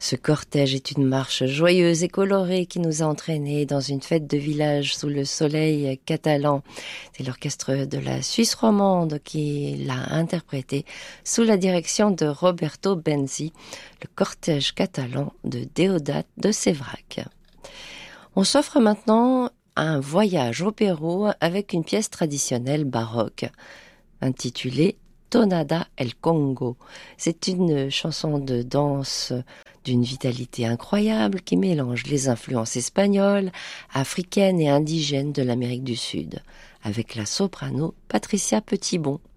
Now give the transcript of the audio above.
Ce cortège est une marche joyeuse et colorée qui nous a entraînés dans une fête de village sous le soleil catalan. C'est l'orchestre de la Suisse romande qui l'a interprété sous la direction de Roberto Benzi, le cortège catalan de Déodat de Séverac. On s'offre maintenant un voyage au Pérou avec une pièce traditionnelle baroque intitulée Tonada el Congo. C'est une chanson de danse d'une vitalité incroyable qui mélange les influences espagnoles, africaines et indigènes de l'Amérique du Sud, avec la soprano Patricia Petitbon.